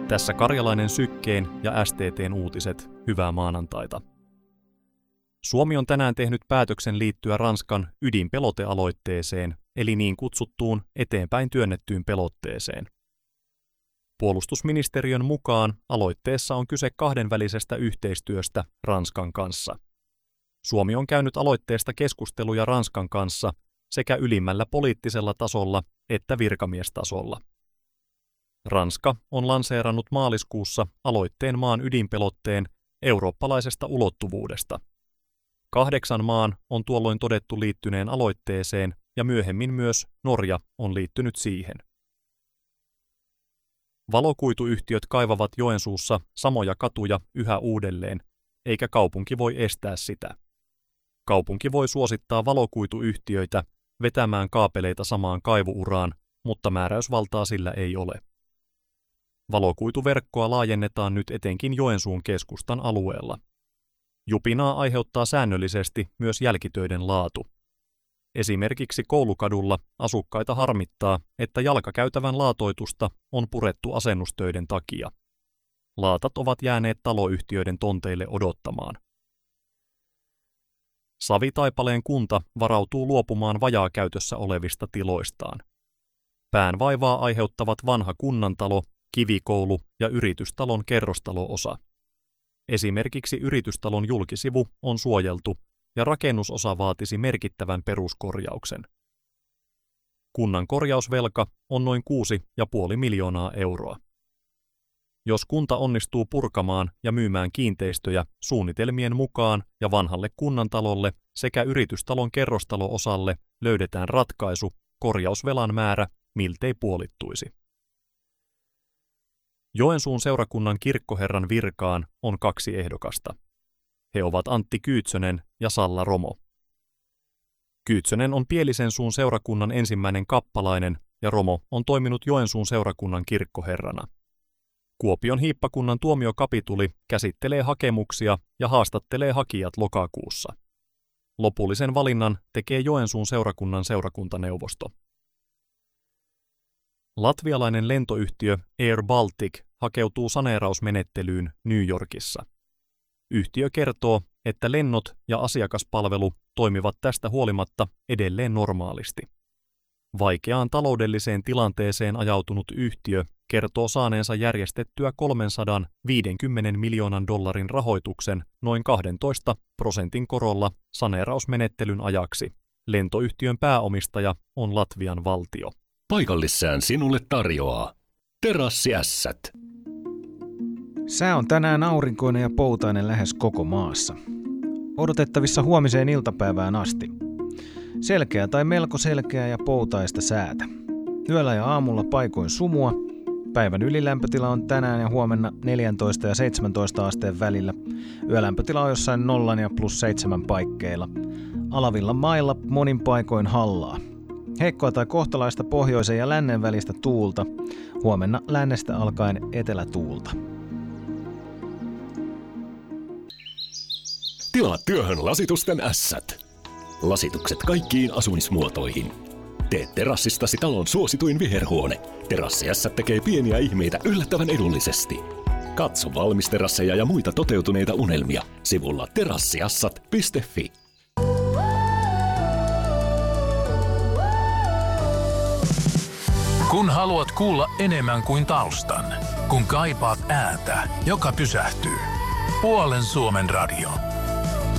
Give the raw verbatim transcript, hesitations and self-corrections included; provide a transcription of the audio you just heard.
Tässä Karjalainen Sykkeen ja S T T:n uutiset. Hyvää maanantaita. Suomi on tänään tehnyt päätöksen liittyä Ranskan ydinpelotealoitteeseen, eli niin kutsuttuun eteenpäin työnnettyyn pelotteeseen. Puolustusministeriön mukaan aloitteessa on kyse kahdenvälisestä yhteistyöstä Ranskan kanssa. Suomi on käynyt aloitteesta keskusteluja Ranskan kanssa sekä ylimmällä poliittisella tasolla että virkamiestasolla. Ranska on lanseerannut maaliskuussa aloitteen maan ydinpelotteen eurooppalaisesta ulottuvuudesta. Kahdeksan maan on tuolloin todettu liittyneen aloitteeseen ja myöhemmin myös Norja on liittynyt siihen. Valokuituyhtiöt kaivavat Joensuussa samoja katuja yhä uudelleen, eikä kaupunki voi estää sitä. Kaupunki voi suosittaa valokuituyhtiöitä vetämään kaapeleita samaan kaivuuraan, mutta määräysvaltaa sillä ei ole. Valokuituverkkoa laajennetaan nyt etenkin Joensuun keskustan alueella. Jupinaa aiheuttaa säännöllisesti myös jälkitöiden laatu. Esimerkiksi Koulukadulla asukkaita harmittaa, että jalkakäytävän laatoitusta on purettu asennustöiden takia. Laatat ovat jääneet taloyhtiöiden tonteille odottamaan. Savitaipaleen kunta varautuu luopumaan vajaakäytössä olevista tiloistaan. Päänvaivaa aiheuttavat vanha kunnantalo, kivikoulu ja yritystalon kerrostalo-osa. Esimerkiksi yritystalon julkisivu on suojeltu ja rakennusosa vaatisi merkittävän peruskorjauksen. Kunnan korjausvelka on noin kuusi pilkku viisi miljoonaa euroa. Jos kunta onnistuu purkamaan ja myymään kiinteistöjä suunnitelmien mukaan ja vanhalle kunnantalolle sekä yritystalon kerrostalo-osalle löydetään ratkaisu, korjausvelan määrä miltei puolittuisi. Joensuun seurakunnan kirkkoherran virkaan on kaksi ehdokasta. He ovat Antti Kyytsönen ja Salla Romo. Kyytsönen on Pielisensuun seurakunnan ensimmäinen kappalainen ja Romo on toiminut Joensuun seurakunnan kirkkoherrana. Kuopion hiippakunnan tuomiokapituli käsittelee hakemuksia ja haastattelee hakijat lokakuussa. Lopullisen valinnan tekee Joensuun seurakunnan seurakuntaneuvosto. Latvialainen lentoyhtiö Air Baltic hakeutuu saneerausmenettelyyn New Yorkissa. Yhtiö kertoo, että lennot ja asiakaspalvelu toimivat tästä huolimatta edelleen normaalisti. Vaikeaan taloudelliseen tilanteeseen ajautunut yhtiö kertoo saaneensa järjestettyä kolmesataaviisikymmentä miljoonan dollarin rahoituksen noin kaksitoista prosentin korolla saneerausmenettelyn ajaksi. Lentoyhtiön pääomistaja on Latvian valtio. Paikallissään sinulle tarjoaa Terassiässät. Sää on tänään aurinkoinen ja poutainen lähes koko maassa. Odotettavissa huomiseen iltapäivään asti. Selkeä tai melko selkeää ja poutaista säätä. Yöllä ja aamulla paikoin sumua. Päivän ylilämpötila on tänään ja huomenna neljätoista ja seitsemäntoista asteen välillä. Yölämpötila on jossain nollan ja plus seitsemän paikkeilla. Alavilla mailla monin paikoin hallaa. Heikkoa tai kohtalaista pohjoisen ja lännen välistä tuulta. Huomenna lännestä alkaen etelätuulta. Tilaa työhön lasitusten ässät. Lasitukset kaikkiin asumismuotoihin. Tee terassistasi talon suosituin viherhuone. Terassiässät tekee pieniä ihmeitä yllättävän edullisesti. Katso valmisterasseja ja muita toteutuneita unelmia sivulla terassiassat piste fi. Kun haluat kuulla enemmän kuin taustan, kun kaipaat ääntä, joka pysähtyy. Puolen Suomen radio.